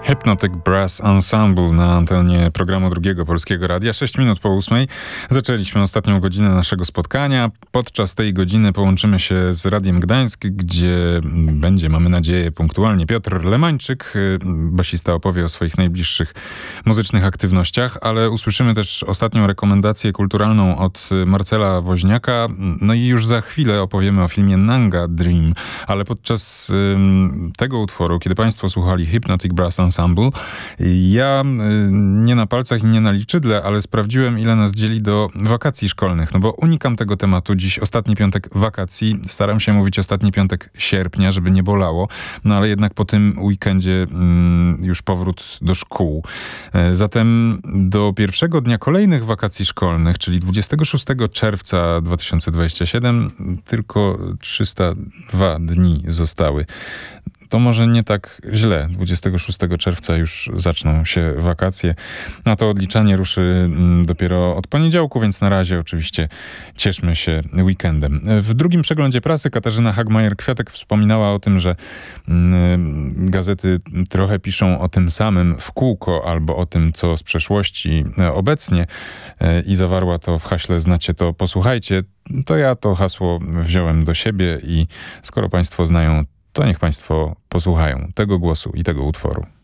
Hypnotic Brass Ensemble na antenie programu Drugiego Polskiego Radia. 6 minut po 8. Zaczęliśmy ostatnią godzinę naszego spotkania. Podczas tej godziny połączymy się z Radiem Gdańsk, gdzie będzie, mamy nadzieję, punktualnie Piotr Lemańczyk. Basista opowie o swoich najbliższych muzycznych aktywnościach, ale usłyszymy też ostatnią rekomendację kulturalną od Marcela Woźniaka. No i już za chwilę opowiemy o filmie Nanga Dream, ale podczas tego utworu, kiedy Państwo słuchali Hypnotic Brass Ensemble, ja nie na palcach i nie na liczydle, ale sprawdziłem, ile nas dzieli do wakacji szkolnych, no bo unikam tego tematu. Dziś ostatni piątek wakacji, staram się mówić ostatni piątek sierpnia, żeby nie bolało, no ale jednak po tym weekendzie już powrót do szkół. Zatem do pierwszego dnia kolejnych wakacji szkolnych, czyli 26 czerwca 2027, tylko 302 dni zostały. To może nie tak źle. 26 czerwca już zaczną się wakacje. Na to odliczanie ruszy dopiero od poniedziałku, więc na razie oczywiście cieszmy się weekendem. W drugim przeglądzie prasy Katarzyna Hagmajer-Kwiatek wspominała o tym, że gazety trochę piszą o tym samym w kółko albo o tym, co z przeszłości obecnie i zawarła to w haśle "Znacie to, posłuchajcie". To ja to hasło wziąłem do siebie i skoro Państwo znają, to niech Państwo posłuchają tego głosu i tego utworu.